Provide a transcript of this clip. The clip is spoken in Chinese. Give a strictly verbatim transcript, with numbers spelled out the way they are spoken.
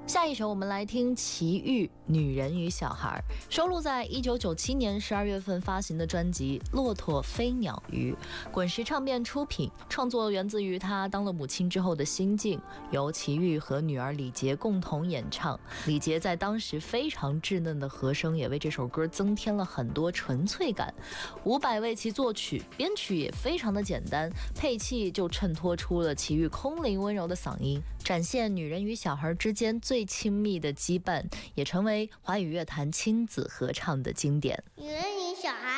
下一首我们来听齐豫《女人与小孩》，收录在一九九七年十二月份发行的专辑《骆驼飞鸟鱼》，滚石唱片出品。创作源自于她当了母亲之后的心境，由齐豫和女儿李洁共同演唱。李洁在当时非常稚嫩的和声也为这首歌增添了很多纯粹感。伍佰为其作曲，编曲也非常的简单，配器就衬托出了齐豫空灵温柔的嗓音，展现女人与小孩之间最亲密的羁绊，也成为华语乐坛亲子合唱的经典。 女人与小孩